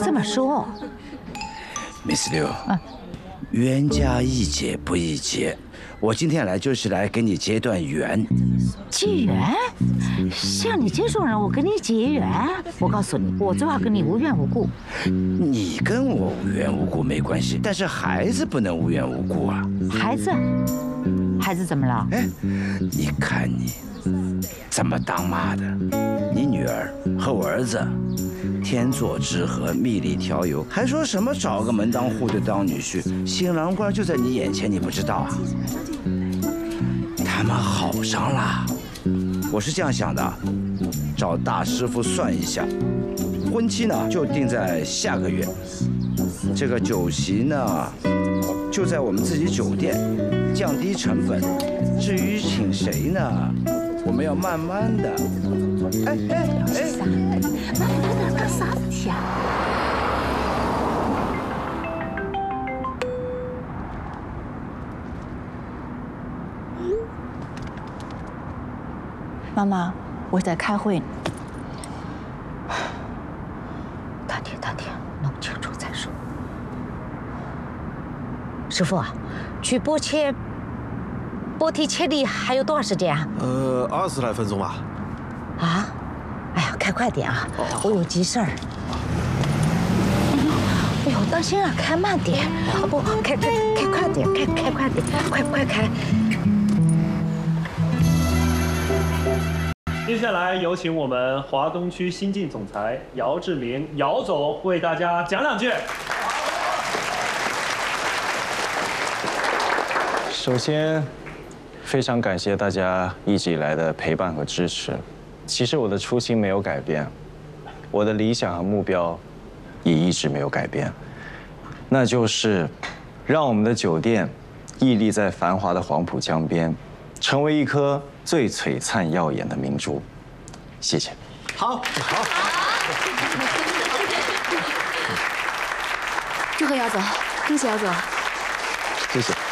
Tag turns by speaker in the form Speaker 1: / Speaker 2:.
Speaker 1: 怎么说
Speaker 2: ？Miss Liu，冤家宜解不宜结。我今天来就是来跟你结段缘。
Speaker 1: 结缘？像你这种人，我跟你结缘？我告诉你，我最好跟你无缘无故。
Speaker 2: 你跟我无缘无故没关系，但是孩子不能无缘无故啊。
Speaker 1: 孩子？孩子怎么了？
Speaker 2: 哎，你看你怎么当妈的？你女儿和我儿子天作之合，蜜里调油，还说什么找个门当户对当女婿，新郎官就在你眼前，你不知道啊？他们好上了。我是这样想的，找大师傅算一下，婚期呢就定在下个月，这个酒席呢就在我们自己酒店，降低成本。至于请谁呢，我们要慢慢的。哎，
Speaker 1: 那有点干啥子天？
Speaker 3: 妈妈，我在开会呢。
Speaker 1: 大天，弄清楚再说。师傅啊，去波提切利还有多少时间啊
Speaker 4: ？20来分钟吧。
Speaker 1: 啊？哎呀，开快点啊！我有急事儿。哎呦，当心啊，开慢点。啊不，开快点，开快点，快开。
Speaker 5: 接下来有请我们华东区新晋总裁姚志明姚总为大家讲两句。
Speaker 6: 首先，非常感谢大家一直以来的陪伴和支持。其实我的初心没有改变，我的理想和目标也一直没有改变，那就是让我们的酒店屹立在繁华的黄浦江边，成为一颗最璀璨耀眼的明珠。谢谢。
Speaker 4: 好。
Speaker 3: 祝贺姚总，恭喜姚总。
Speaker 6: 谢谢。